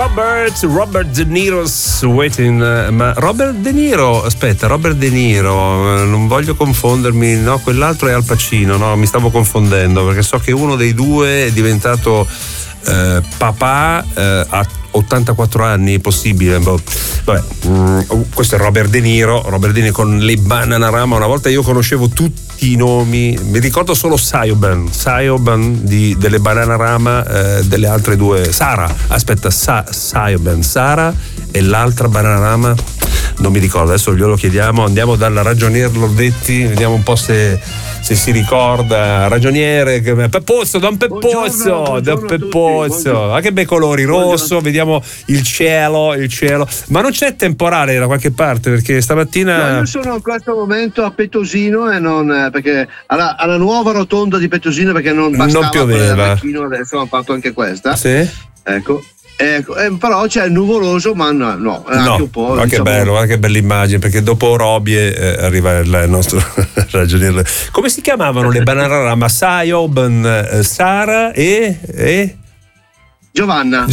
Robert De Niro's Waiting. Ma Robert De Niro, aspetta, Robert De Niro, non voglio confondermi, no, quell'altro è Al Pacino, no, mi stavo confondendo perché so che uno dei due è diventato papà a 84 anni, possibile. Vabbè, questo è Robert De Niro con le Bananarama. Una volta io conoscevo tutti i nomi, mi ricordo solo Sayoban delle Bananarama, delle altre due, Sayoban, Sara, e l'altra Bananarama non mi ricordo, adesso glielo chiediamo, andiamo dalla ragionier Lodetti, vediamo un po' se si ricorda. Ragioniere, Peppozzo, Don Peppozzo, ah, che bei colori, rosso, vediamo il cielo, ma non c'è temporale da qualche parte? Perché stamattina io sono in questo momento a Petosino e non perché alla nuova rotonda di Petosino, perché non bastava, non pioveva, adesso hanno fatto anche questa, sì, ecco, però c'è il nuvoloso, ma no, anche un po', ma diciamo... che bello, ma che bella immagine, perché dopo Robbie arriva il nostro ragioniere. Come si chiamavano le Bananarama? Sayoban, Sara e Giovanna.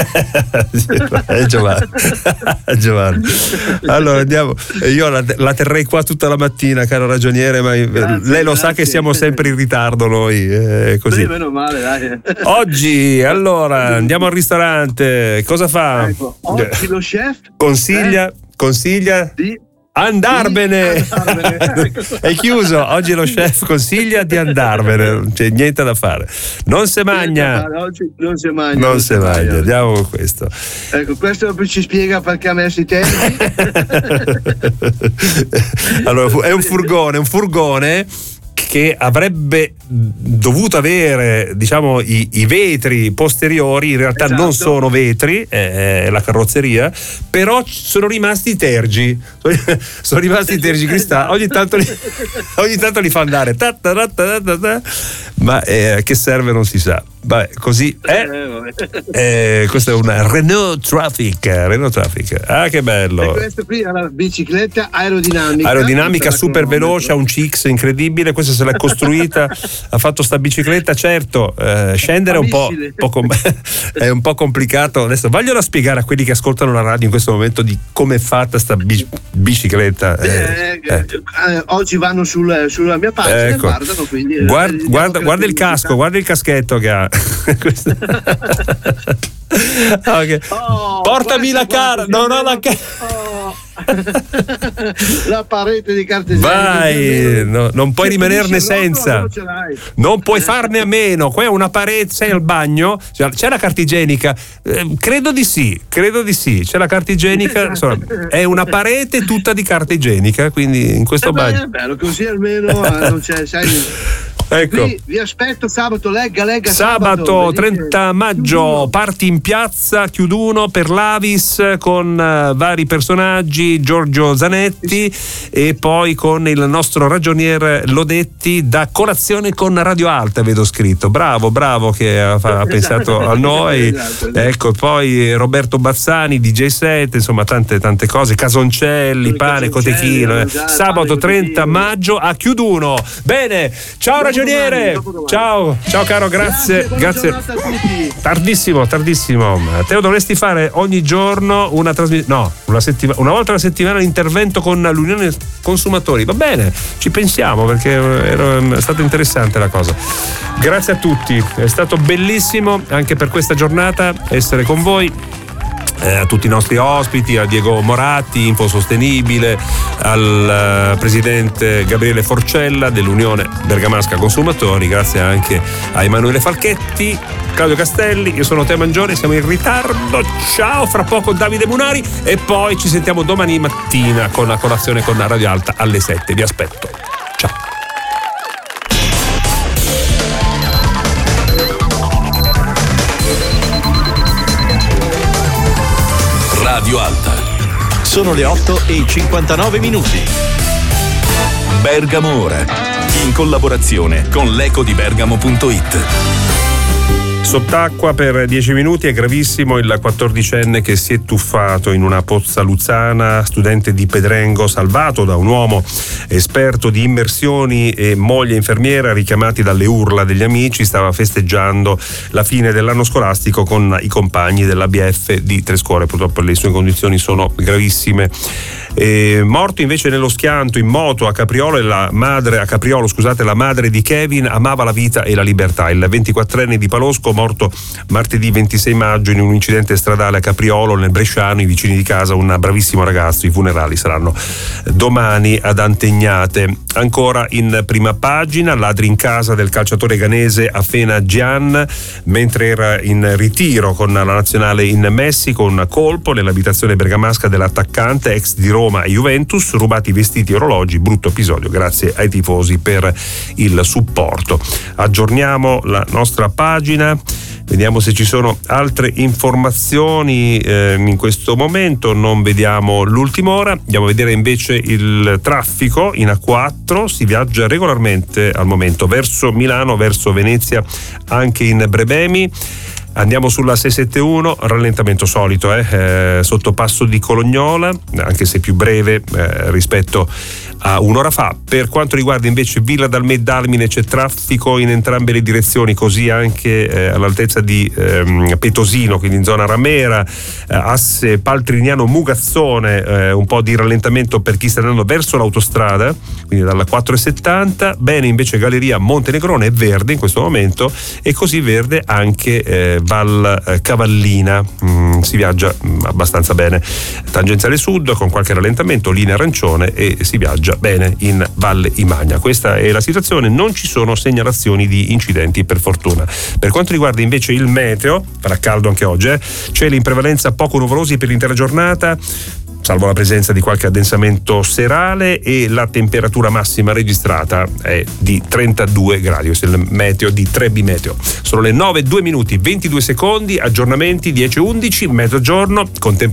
Giovanna. Allora andiamo, io la terrei qua tutta la mattina, caro ragioniere, ma lei lo sa che siamo sempre in ritardo noi, così. Sì, meno male, dai. Oggi allora andiamo al ristorante, cosa fa? Ecco, oggi lo chef consiglia di andarvene. È chiuso, oggi lo chef consiglia di andarvene, non c'è niente da fare, non si mangia, oggi non si mangia, andiamo con questo. Ecco, questo ci spiega perché ha messo i tempi. Allora, è un furgone che avrebbe dovuto avere, diciamo, i vetri posteriori, in realtà non sono vetri, è la carrozzeria, però sono rimasti tergi cristalli, ogni tanto li fa andare, ma che serve non si sa. Vabbè, così è. Questa è una Renault Traffic. Ah, che bello. E questo qui è la bicicletta aerodinamica super veloce, ha un CX incredibile. Questa se l'ha costruita, ha fatto sta bicicletta. Certo, scendere è un po' complicato. Adesso vogliono spiegare a quelli che ascoltano la radio in questo momento di come è fatta sta bicicletta. Oggi vanno sulla mia pagina, ecco. Guardano, quindi guarda il casco, guarda il caschetto che ha. Okay. Portami la cara, non ho la cara. La parete di carta igienica. Vai, non puoi rimanerne senza. Non puoi farne a meno. Qua è una parete, sei al bagno, c'è la carta igienica. Credo di sì. C'è la carta igienica, insomma, è una parete tutta di carta igienica, quindi in questo bagno. È bello, così almeno non c'è, sai. Ecco. Qui vi aspetto sabato, legga sabato 30 maggio, parti in piazza, Chiuduno per l'Avis con vari personaggi, Giorgio Zanetti e poi con il nostro ragionier Lodetti, da colazione con Radio Alta, vedo scritto. Bravo che ha pensato a noi. Esatto. Ecco, poi Roberto Bazzani, DJ set, insomma tante cose, Casoncelli, pane, cotechino. Sabato 30 maggio a Chiuduno. Bene, ciao ragioniere. Ciao caro, grazie. Tardissimo. Teo, dovresti fare ogni giorno una trasmissione, una volta alla settimana l'intervento con l'Unione Consumatori. Va bene, ci pensiamo, perché è stata interessante la cosa. Grazie a tutti, è stato bellissimo anche per questa giornata essere con voi. A tutti i nostri ospiti, a Diego Moratti, Infosostenibile, al presidente Gabriele Forcella dell'Unione Bergamasca Consumatori, grazie anche a Emanuele Falchetti, Claudio Castelli. Io sono Teo Mangione, siamo in ritardo, ciao, fra poco Davide Munari e poi ci sentiamo domani mattina con la colazione con Radio Alta alle 7, vi aspetto, ciao. Radio Alta. Sono le 8:59. Bergamo Ora, in collaborazione con l'ecodibergamo.it. Sott'acqua per 10 minuti, è gravissimo il 14enne che si è tuffato in una pozza luzzana, studente di Pedrengo, salvato da un uomo esperto di immersioni e moglie infermiera, richiamati dalle urla degli amici. Stava festeggiando la fine dell'anno scolastico con i compagni dell'ABF di Trescuore. Purtroppo le sue condizioni sono gravissime. Morto invece nello schianto in moto a Capriolo, la madre di Kevin amava la vita e la libertà. Il 24enne di Palosco, morto martedì 26 maggio in un incidente stradale a Capriolo nel Bresciano, i vicini di casa, un bravissimo ragazzo. I funerali saranno domani ad Antegnate. Ancora in prima pagina, ladri in casa del calciatore ghanese Afena Gian mentre era in ritiro con la nazionale in Messico. Un colpo nell'abitazione bergamasca dell'attaccante, ex di Roma e Juventus, rubati vestiti e orologi. Brutto episodio, grazie ai tifosi per il supporto. Aggiorniamo la nostra pagina, vediamo se ci sono altre informazioni. In questo momento non vediamo l'ultima ora. Andiamo a vedere invece il traffico in A4. Si viaggia regolarmente al momento verso Milano, verso Venezia, anche in Brebemi. Andiamo sulla 671, rallentamento solito, sotto Passo di Colognola, anche se più breve rispetto a un'ora fa. Per quanto riguarda invece Villa Dalmè-Dalmine c'è traffico in entrambe le direzioni, così anche all'altezza di Petosino, quindi in zona Ramera, asse Paltrignano-Mugazzone, un po' di rallentamento per chi sta andando verso l'autostrada, quindi dalla 470. Bene invece Galleria Montenegrone è verde in questo momento, e così verde anche Val Cavallina. Si viaggia abbastanza bene, tangenziale sud con qualche rallentamento, linea arancione, e si viaggia bene in Valle Imagna. Questa è la situazione, non ci sono segnalazioni di incidenti per fortuna. Per quanto riguarda invece il meteo, farà caldo anche oggi, cieli in prevalenza poco nuvolosi per l'intera giornata, salvo la presenza di qualche addensamento serale, e la temperatura massima registrata è di 32 gradi. Questo è il meteo di 3B Meteo. Sono le 9:02 minuti 22 secondi, aggiornamenti 10:11, mezzogiorno, con temperatura